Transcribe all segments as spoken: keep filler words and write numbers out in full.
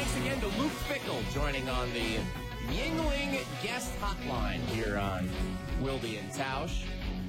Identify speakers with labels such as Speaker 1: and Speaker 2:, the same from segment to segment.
Speaker 1: thanks again to Luke Fickle joining on the Yuengling guest hotline here on Wilde and Tausch.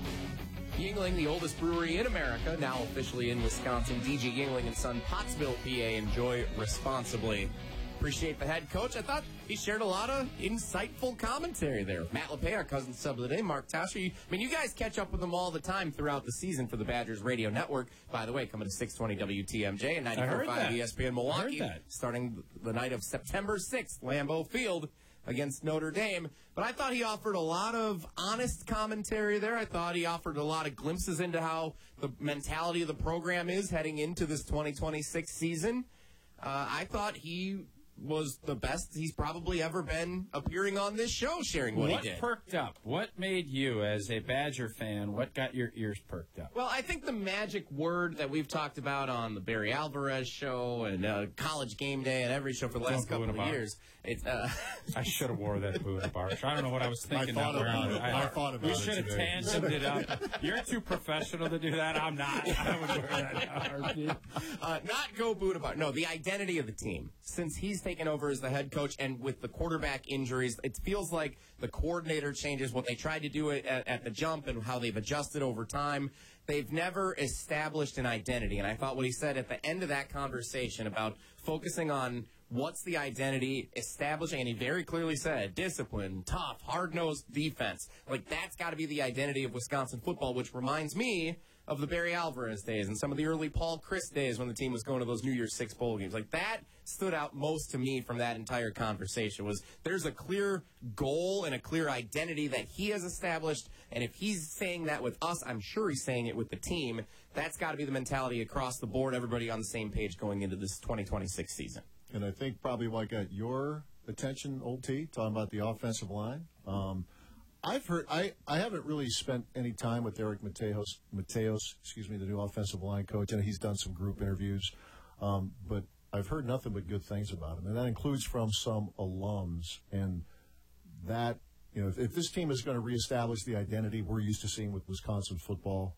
Speaker 1: Yuengling, the oldest brewery in America, now officially in Wisconsin. D G Yuengling and Son, Pottsville, P A. Enjoy responsibly. Appreciate the head coach. I thought he shared a lot of insightful commentary there. Matt LePay, our cousin sub of the day, Mark Tauscher. I mean, you guys catch up with them all the time throughout the season for the Badgers Radio Network. By the way, coming to six twenty W T M J and ninety-four point five E S P N Milwaukee, starting the night of September sixth, Lambeau Field against Notre Dame. But I thought he offered a lot of honest commentary there. I thought he offered a lot of glimpses into how the mentality of the program is heading into this twenty twenty-six season. Uh, I thought he was the best he's probably ever been appearing on this show, sharing what,
Speaker 2: what
Speaker 1: he did.
Speaker 2: What perked up? What made you, as a Badger fan, what got your ears perked up?
Speaker 1: Well, I think the magic word that we've talked about on the Barry Alvarez show and uh, College Game Day and every show for the last couple of years. It's, uh,
Speaker 2: I should have wore that Buddha Barsh. I don't know what I was thinking.
Speaker 3: I thought about it. I,
Speaker 2: I
Speaker 3: thought about
Speaker 2: we
Speaker 3: it
Speaker 2: should have tangented it up. You're too professional to do that. I'm not. I would wear that.
Speaker 1: uh, not go Buddha Barsh. No, the identity of the team. Since he's taken over as the head coach, and with the quarterback injuries, it feels like the coordinator changes, what they tried to do at, at the jump and how they've adjusted over time. They've never established an identity. And I thought what he said at the end of that conversation about focusing on what's the identity, establishing, and he very clearly said, discipline, tough, hard-nosed defense. Like, that's got to be the identity of Wisconsin football, which reminds me of the Barry Alvarez days and some of the early Paul Chryst days when the team was going to those New Year's Six bowl games. Like, that stood out most to me from that entire conversation was there's a clear goal and a clear identity that he has established, and if he's saying that with us, I'm sure he's saying it with the team. That's got to be the mentality across the board, everybody on the same page going into this twenty twenty-six season.
Speaker 3: And I think probably what got your attention, Old T, talking about the offensive line. Um, I've heard I, I haven't really spent any time with Eric Mateos, Mateos, excuse me, the new offensive line coach, and he's done some group interviews. Um, but I've heard nothing but good things about him, and that includes from some alums. And that, you know, if, if this team is going to reestablish the identity we're used to seeing with Wisconsin football,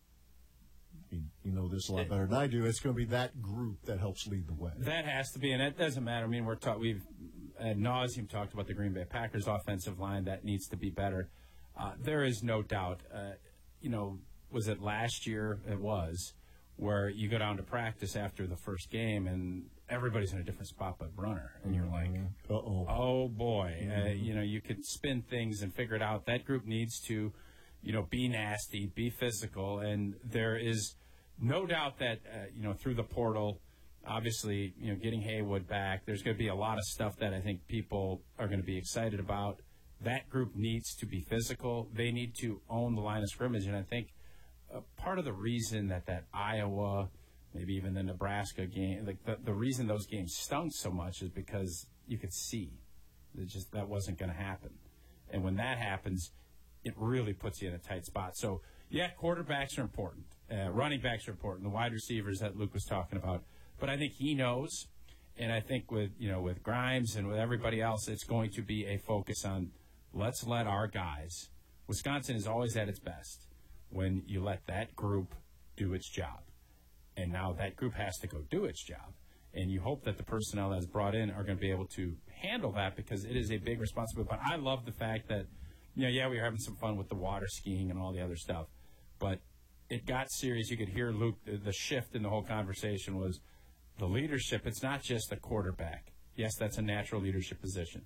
Speaker 3: you, you know this a lot better than I do. It's going to be that group that helps lead the way.
Speaker 2: That has to be, and it doesn't matter. I mean, we're ta- we've ad nauseum talked about the Green Bay Packers offensive line that needs to be better. Uh, there is no doubt. Uh, you know, was it last year? It was where you go down to practice after the first game and everybody's in a different spot but Brunner, and you're like,
Speaker 3: uh-oh,
Speaker 2: oh boy, mm-hmm. uh, you know, you could spin things and figure it out. That group needs to, you know, be nasty, be physical, and there is no doubt that, uh, you know, through the portal, obviously, you know, getting Haywood back, there's going to be a lot of stuff that I think people are going to be excited about. That group needs to be physical. They need to own the line of scrimmage, and I think uh, part of the reason that that Iowa, maybe even the Nebraska game, like the, the reason those games stunk so much is because you could see that just that wasn't going to happen. And when that happens, it really puts you in a tight spot. So, yeah, quarterbacks are important. Uh, running backs are important. The wide receivers that Luke was talking about. But I think he knows, and I think with, you know, with Grimes and with everybody else, it's going to be a focus on let's let our guys. Wisconsin is always at its best when you let that group do its job. And now that group has to go do its job. And you hope that the personnel that's brought in are going to be able to handle that because it is a big responsibility. But I love the fact that, you know, yeah, we were having some fun with the water skiing and all the other stuff, but it got serious. You could hear Luke, the shift in the whole conversation was the leadership. It's not just the quarterback. Yes, that's a natural leadership position.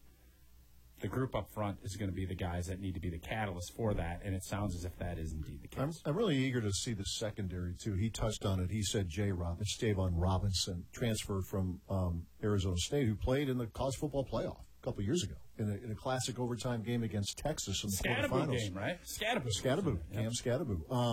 Speaker 2: The group up front is going to be the guys that need to be the catalyst for that, and it sounds as if that is indeed the case.
Speaker 3: I'm, I'm really eager to see the secondary, too. He touched on it. He said Jay Robinson, Stavon Robinson, transferred from um, Arizona State, who played in the college football playoff a couple years ago in a, in a classic overtime game against Texas in the
Speaker 2: Scatterbo
Speaker 3: quarterfinals.
Speaker 2: game, right? Scatterbo.
Speaker 3: Scatterbo, Cam Scatterbo. Um,